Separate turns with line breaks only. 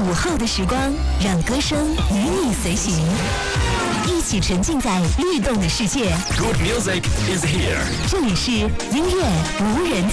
午后的时光，让歌声与你随行，一起沉浸在律动的世界。
Good music is here。
这里是音乐无人